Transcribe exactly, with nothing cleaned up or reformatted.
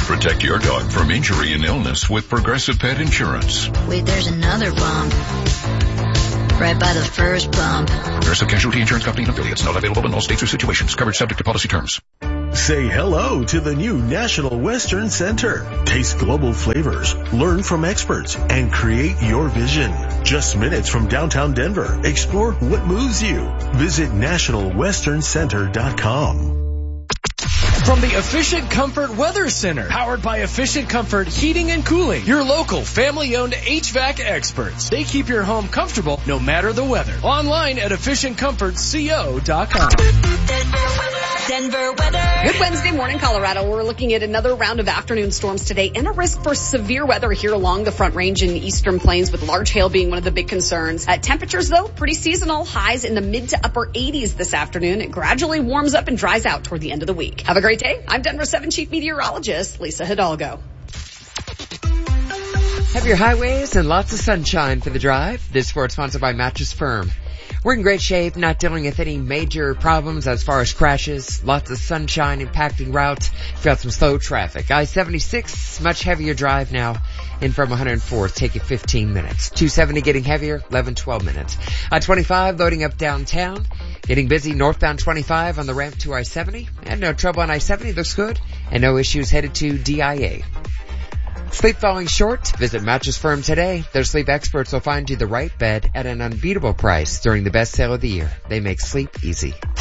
Protect your dog from injury and illness with Progressive Pet Insurance. Wait, there's another bump. Right by the first bump. Progressive Casualty Insurance Company and affiliates. Not available in all states or situations. Coverage subject to policy terms. Say hello to the new National Western Center. Taste global flavors, learn from experts, and create your vision. Just minutes from downtown Denver. Explore what moves you. Visit national western center dot com. From the Efficient Comfort Weather Center, powered by Efficient Comfort Heating and Cooling, your local family-owned H V A C experts. They keep your home comfortable no matter the weather. Online at efficient comfort co dot com. Denver weather. Good Wednesday morning, Colorado. We're looking at another round of afternoon storms today and a risk for severe weather here along the Front Range and Eastern Plains, with large hail being one of the big concerns. Uh, temperatures, though, pretty seasonal. Highs in the mid to upper eighties this afternoon. It gradually warms up and dries out toward the end of the week. Have a great day. I'm Denver seven Chief Meteorologist Lisa Hidalgo. Heavier highways and lots of sunshine for the drive. This sport sponsored by Mattress Firm. We're in great shape, not dealing with any major problems as far as crashes. Lots of sunshine impacting routes. We've got some slow traffic. I seventy-six, much heavier drive now. In from one hundred fourth, take you fifteen minutes. two seventy getting heavier, eleven, twelve minutes. I twenty-five loading up downtown. Getting busy northbound twenty-five on the ramp to I seventy. And no trouble on I seventy, looks good. And no issues headed to D I A. Sleep falling short? Visit Mattress Firm today. Their sleep experts will find you the right bed at an unbeatable price during the best sale of the year. They make sleep easy.